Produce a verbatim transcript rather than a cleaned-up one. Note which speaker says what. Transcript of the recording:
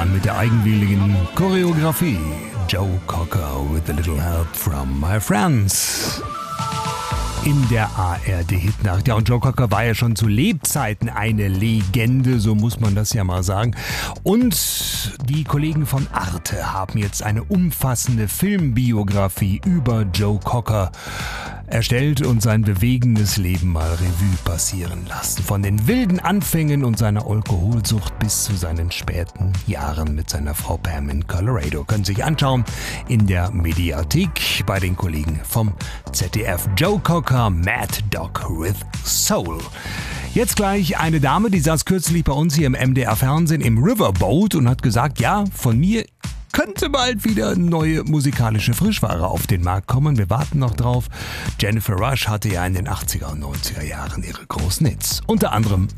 Speaker 1: dann mit der eigenwilligen Choreografie. Joe Cocker with a little help from my friends. In der A R D-Hitnacht. Ja, und Joe Cocker war ja schon zu Lebzeiten eine Legende, so muss man das ja mal sagen. Und die Kollegen von Arte haben jetzt eine umfassende Filmbiografie über Joe Cocker erstellt und sein bewegendes Leben mal Revue passieren lassen. Von den wilden Anfängen und seiner Alkoholsucht bis zu seinen späten Jahren mit seiner Frau Pam in Colorado. Können Sie sich anschauen in der Mediathek bei den Kollegen vom Z D F. Joe Cocker, Mad Dog with Soul. Jetzt gleich eine Dame, die saß kürzlich bei uns hier im M D R-Fernsehen im Riverboat und hat gesagt, ja, von mir könnte bald wieder neue musikalische Frischware auf den Markt kommen. Wir warten noch drauf. Jennifer Rush hatte ja in den achtziger und neunziger Jahren ihre großen Hits. Unter anderem